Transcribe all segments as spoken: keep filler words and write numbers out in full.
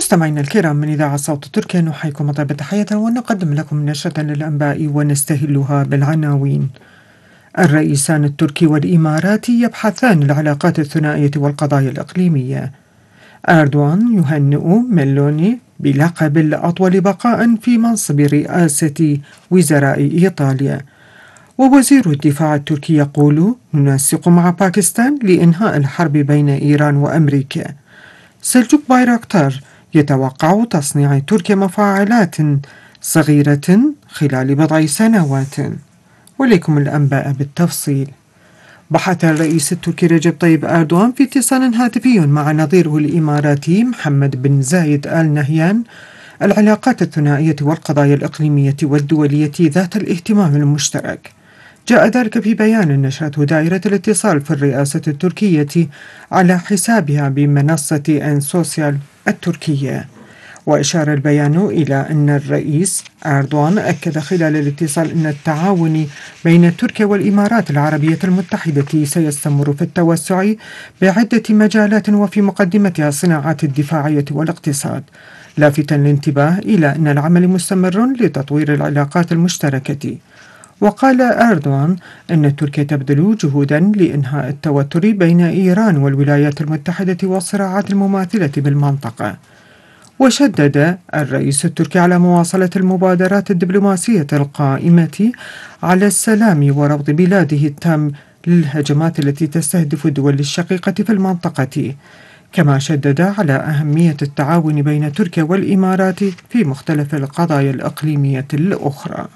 مستمعينا الكرام من إذاعة صوت تركيا نحييكم طيب التحية ونقدم لكم نشرة للأنباء ونستهلها بالعناوين. الرئيسان التركي والإماراتي يبحثان العلاقات الثنائية والقضايا الإقليمية. أردوغان يهنئ ميلوني بلقب الأطول بقاء في منصب رئاسة وزراء إيطاليا. ووزير الدفاع التركي يقول ننسق مع باكستان لإنهاء الحرب بين إيران وأمريكا. سلجوق بايراكتار يتوقع تصنيع تركيا مفاعلات صغيرة خلال بضع سنوات. وليكم الأنباء بالتفصيل. بحث الرئيس التركي رجب طيب أردوغان في اتصال هاتفي مع نظيره الإماراتي محمد بن زايد آل نهيان العلاقات الثنائية والقضايا الإقليمية والدولية ذات الاهتمام المشترك. جاء ذلك في بيان نشرته دائرة الاتصال في الرئاسة التركية على حسابها بمنصة أن سوسيال التركية. وأشار البيان إلى أن الرئيس أردوغان أكد خلال الاتصال أن التعاون بين تركيا والإمارات العربية المتحدة سيستمر في التوسع بعدة مجالات وفي مقدمتها الصناعات الدفاعية والاقتصاد، لافتا الانتباه إلى أن العمل مستمر لتطوير العلاقات المشتركة. وقال أردوغان أن تركيا تبذل جهودا لإنهاء التوتر بين إيران والولايات المتحدة والصراعات المماثلة بالمنطقة. وشدد الرئيس التركي على مواصلة المبادرات الدبلوماسية القائمة على السلام ورفض بلاده التام للهجمات التي تستهدف الدول الشقيقة في المنطقة، كما شدد على أهمية التعاون بين تركيا والإمارات في مختلف القضايا الإقليمية الأخرى.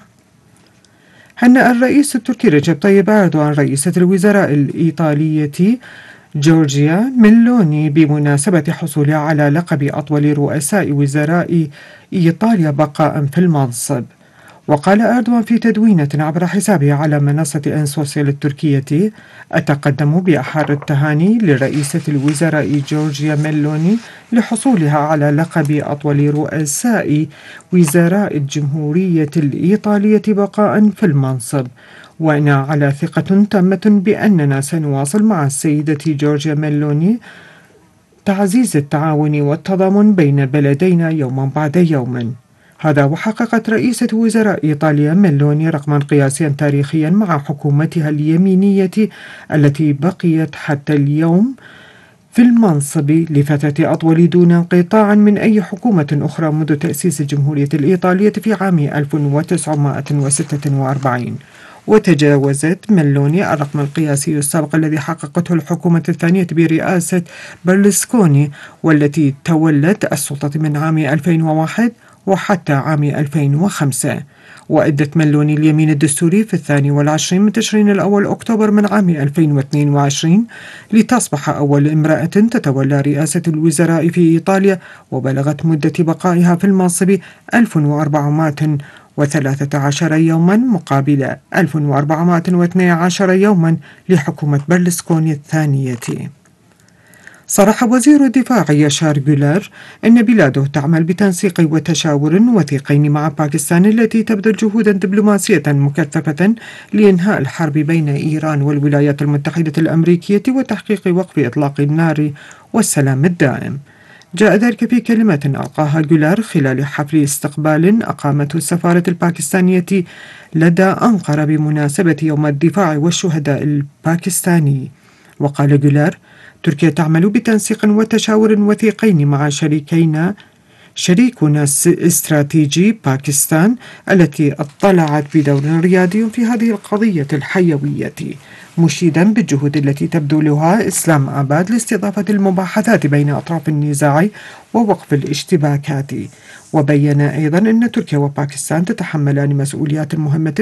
هنأ الرئيس التركي رجب طيب أردوغان رئيسة الوزراء الإيطالية جورجيا ميلوني بمناسبة حصولها على لقب أطول رؤساء وزراء إيطاليا بقاء في المنصب. وقال أردوغان في تدوينة عبر حسابه على منصة أن سوسيال التركية: أتقدم بأحر التهاني لرئيسة الوزراء جورجيا ميلوني لحصولها على لقب أطول رؤساء وزراء الجمهورية الإيطالية بقاء في المنصب، وأنا على ثقة تامة بأننا سنواصل مع السيدة جورجيا ميلوني تعزيز التعاون والتضامن بين البلدين يوما بعد يوم. هذا وحققت رئيسة وزراء إيطاليا ميلوني رقما قياسيا تاريخيا مع حكومتها اليمينية التي بقيت حتى اليوم في المنصب لفترة أطول دون انقطاع من أي حكومة أخرى منذ تأسيس الجمهورية الإيطالية في عام ألف وتسعمائة وستة وأربعين. وتجاوزت ميلوني الرقم القياسي السابق الذي حققته الحكومة الثانية برئاسة برلسكوني والتي تولت السلطة من عام ألفين وواحد وحتى عام ألفين وخمسة. وأدت ميلوني اليمين الدستوري في الثاني والعشرين من تشرين الأول أكتوبر من عام ألفين واثنين وعشرين لتصبح أول امرأة تتولى رئاسة الوزراء في إيطاليا، وبلغت مدة بقائها في المنصب ألف وأربعمائة وثلاثة عشر يوما مقابل ألف وأربعمائة واثني عشر يوما لحكومة برلسكوني الثانية. صرح وزير الدفاع ياشار جولار أن بلاده تعمل بتنسيق وتشاور وثيقين مع باكستان التي تبذل جهودا دبلوماسية مكثفة لإنهاء الحرب بين إيران والولايات المتحدة الأمريكية وتحقيق وقف إطلاق النار والسلام الدائم. جاء ذلك في كلمة ألقاها جولار خلال حفل استقبال أقامته السفارة الباكستانية لدى أنقرة بمناسبة يوم الدفاع والشهداء الباكستاني. وقال جولار: تركيا تعمل بتنسيق وتشاور وثيقين مع شريكينا شريكنا الاستراتيجي باكستان التي اطلعت بدور ريادي في هذه القضية الحيوية، مشيدا بالجهود التي تبذلها إسلام آباد لاستضافة المباحثات بين أطراف النزاع ووقف الاشتباكات. وبين أيضا أن تركيا وباكستان تتحملان مسؤوليات مهمة